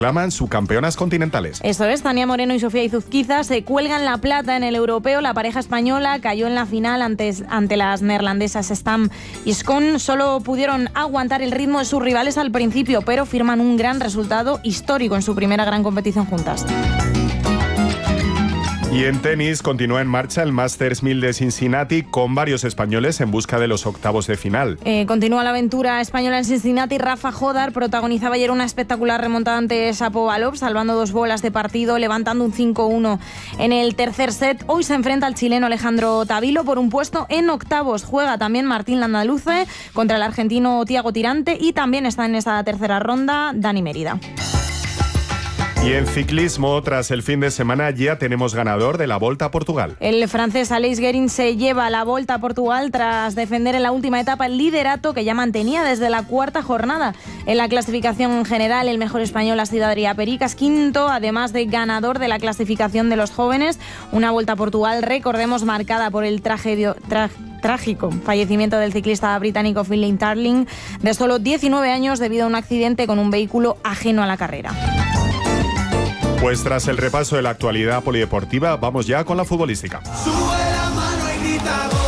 proclaman subcampeonas continentales. Eso es, Tania Moreno y Sofía Izuzquiza se cuelgan la plata en el europeo. La pareja española cayó en la final ante las neerlandesas Stam y Scon. Solo pudieron aguantar el ritmo de sus rivales al principio, pero firman un gran resultado histórico en su primera gran competición juntas. Y en tenis continúa en marcha el Masters 1000 de Cincinnati con varios españoles en busca de los octavos de final. Continúa la aventura española en Cincinnati. Rafa Jodar protagonizaba ayer una espectacular remontada ante Shapovalov, salvando 2 bolas de partido, levantando un 5-1 en el tercer set. Hoy se enfrenta al chileno Alejandro Tavilo por un puesto en octavos. Juega también Martín Landaluce contra el argentino Thiago Tirante y también está en esa tercera ronda Dani Mérida. Y en ciclismo, tras el fin de semana, ya tenemos ganador de la Volta a Portugal. El francés Aleix Guerin se lleva la Volta a Portugal tras defender en la última etapa el liderato que ya mantenía desde la cuarta jornada. En la clasificación general, el mejor español ha sido Adrià Pericas, quinto, además de ganador de la clasificación de los jóvenes. Una Volta a Portugal, recordemos, marcada por el trágico fallecimiento del ciclista británico Phil Tarling, de solo 19 años debido a un accidente con un vehículo ajeno a la carrera. Pues tras el repaso de la actualidad polideportiva, vamos ya con la futbolística. Sube la mano y grita gol.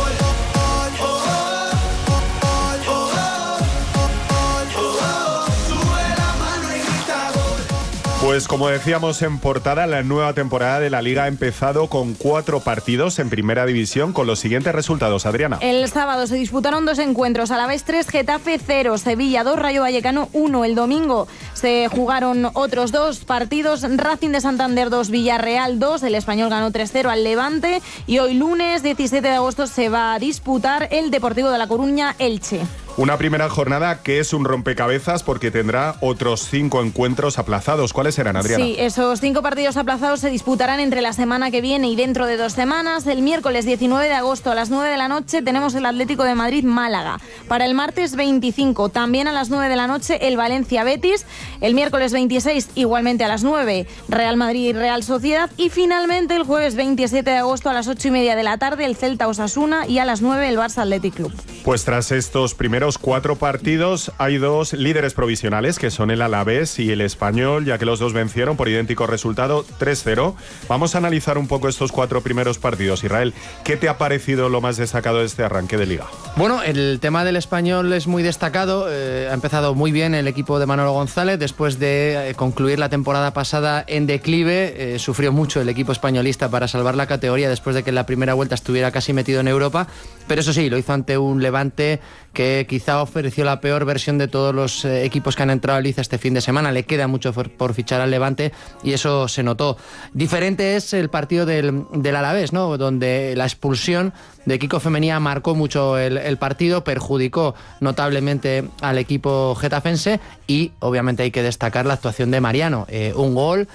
Pues como decíamos en portada, la nueva temporada de la Liga ha empezado con 4 partidos en Primera División con los siguientes resultados, Adriana. El sábado se disputaron 2 encuentros, Alavés 3, Getafe 0, Sevilla 2, Rayo Vallecano 1. El domingo se jugaron otros 2 partidos, Racing de Santander 2, Villarreal 2, el Español ganó 3-0 al Levante y hoy lunes 17 de agosto se va a disputar el Deportivo de La Coruña Elche. Una primera jornada que es un rompecabezas porque tendrá otros 5 encuentros aplazados. ¿Cuáles serán, Adriana? Sí, esos 5 partidos aplazados se disputarán entre la semana que viene y dentro de 2 semanas. El miércoles 19 de agosto a las 9 de la noche tenemos el Atlético de Madrid-Málaga. Para el martes 25, también a las 9 de la noche, el Valencia-Betis. El miércoles 26, igualmente a las 9, Real Madrid-Real Sociedad. Y finalmente el jueves 27 de agosto a las 8:30 de la tarde, el Celta-Osasuna y a las 9 el Barça Athletic Club. Pues tras estos primeros 4 partidos hay 2 líderes provisionales que son el Alavés y el Español, ya que los dos vencieron por idéntico resultado 3-0. Vamos a analizar un poco estos 4 primeros partidos. Israel, ¿qué te ha parecido lo más destacado de este arranque de Liga? Bueno, el tema del Español es muy destacado. Ha empezado muy bien el equipo de Manolo González después de concluir la temporada pasada en declive. Sufrió mucho el equipo españolista para salvar la categoría después de que en la primera vuelta estuviera casi metido en Europa, pero eso sí, lo hizo ante un Levante que quizá ofreció la peor versión de todos los equipos que han entrado a Liza este fin de semana. Le queda mucho por fichar al Levante y eso se notó. Diferente es el partido del Alavés, ¿no? Donde la expulsión de Kiko Femenía marcó mucho el partido, perjudicó notablemente al equipo getafense y obviamente hay que destacar la actuación de Mariano. Un gol,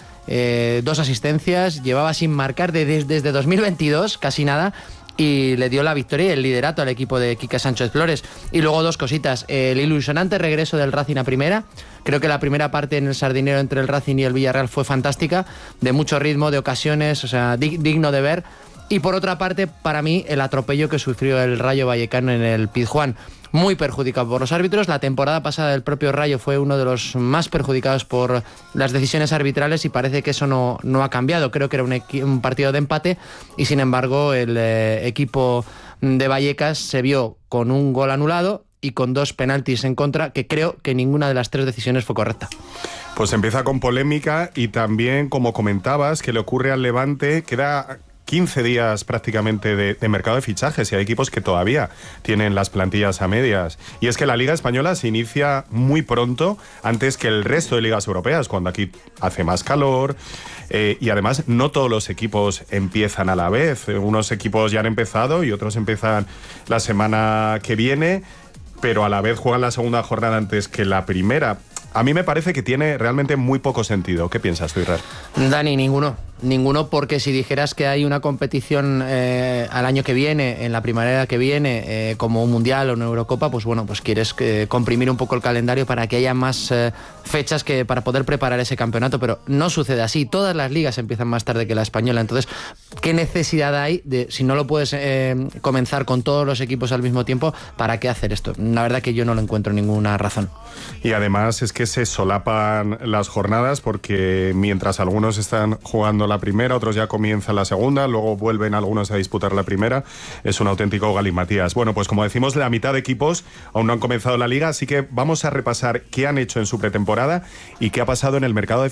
2 asistencias, llevaba sin marcar desde 2022, casi nada, y le dio la victoria y el liderato al equipo de Quique Sánchez Flores. Y luego 2 cositas, el ilusionante regreso del Racing a primera. Creo que la primera parte en el Sardinero entre el Racing y el Villarreal fue fantástica, de mucho ritmo, de ocasiones, o sea, digno de ver. Y por otra parte, para mí, el atropello que sufrió el Rayo Vallecano en el Pizjuán, muy perjudicado por los árbitros. La temporada pasada el propio Rayo fue uno de los más perjudicados por las decisiones arbitrales y parece que eso no ha cambiado. Creo que era un partido de empate y sin embargo el equipo de Vallecas se vio con un gol anulado y con 2 penaltis en contra, que creo que ninguna de las 3 decisiones fue correcta. Pues empieza con polémica y también, como comentabas, que le ocurre al Levante, queda 15 días prácticamente de mercado de fichajes y hay equipos que todavía tienen las plantillas a medias. Y es que la Liga Española se inicia muy pronto, antes que el resto de ligas europeas, cuando aquí hace más calor y además no todos los equipos empiezan a la vez. Unos equipos ya han empezado y otros empiezan la semana que viene, pero a la vez juegan la segunda jornada antes que la primera. A mí me parece que tiene realmente muy poco sentido. ¿Qué piensas tú, Israel? Dani, ninguno. Ninguno, porque si dijeras que hay una competición al año que viene, en la primavera que viene, como un Mundial o una Eurocopa, pues bueno, pues quieres comprimir un poco el calendario para que haya más fechas que para poder preparar ese campeonato, pero no sucede así. Todas las ligas empiezan más tarde que la española, entonces, ¿qué necesidad hay de, si no lo puedes comenzar con todos los equipos al mismo tiempo, para qué hacer esto? La verdad que yo no lo encuentro ninguna razón. Y además es que se solapan las jornadas, porque mientras algunos están jugando la primera, otros ya comienzan la segunda, luego vuelven algunos a disputar la primera. Es un auténtico galimatías. Bueno, pues como decimos, la mitad de equipos aún no han comenzado la liga, así que vamos a repasar qué han hecho en su pretemporada y qué ha pasado en el mercado de